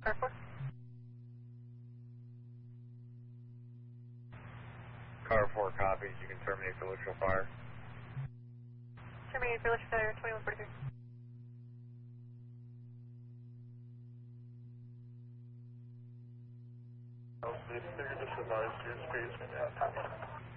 Car 4. Car 4 copies. You can terminate the electrical fire. Terminate village fire 2143. This figure just advised your space and time.